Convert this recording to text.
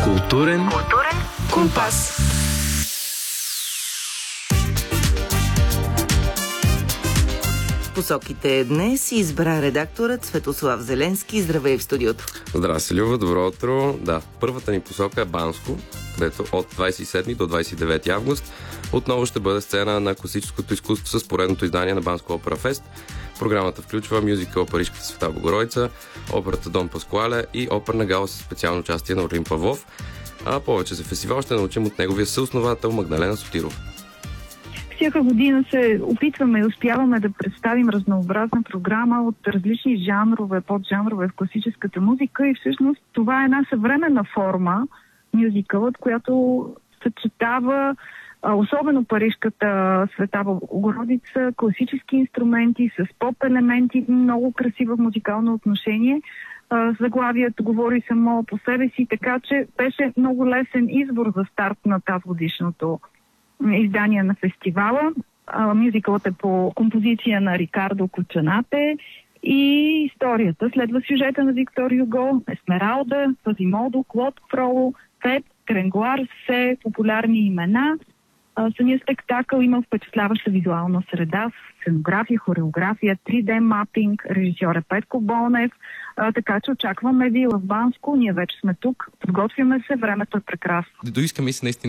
Културен компас. Посоките днес избра редакторът Светослав Зеленски. Здравей в студиото. Здрасти, Люба, добро утро. Да, първата ни посока е Банско, където от 27 до 29 август отново ще бъде сцена на класическото изкуство с поредното издание на Банско Опера Фест. Програмата включва мюзикъл Парижката Света Богородица, операта Дон Паскуале и оперна гала с специално участие на Орлин Павлов. А повече за фестивал ще научим от неговия съосновател Магдалена Сотирова. Всяка година се опитваме и успяваме да представим разнообразна програма от различни жанрове, поджанрове в класическата музика и всъщност това е една съвременна форма, мюзикълът, която съчетава особено Парижката Света Богородица, класически инструменти с поп-елементи, много красиво музикално отношение. Заглавието говори само по себе си, така че беше много лесен избор за старт на тази годишното издание на фестивала. Мюзикълът е по композиция на Рикардо Кочанате и историята следва сюжета на Виктор Юго, Есмералда, Квазимодо, Клод Фроло, Фет, Гренглар, все популярни имена. Самият спектакъл има впечатляваща визуална среда, сценография, хореография, 3D мапинг, режисьор е Петко Болнев, така че очакваме ви в Банско, ние вече сме тук, подготвяме се, времето е прекрасно. Доискаме си наистина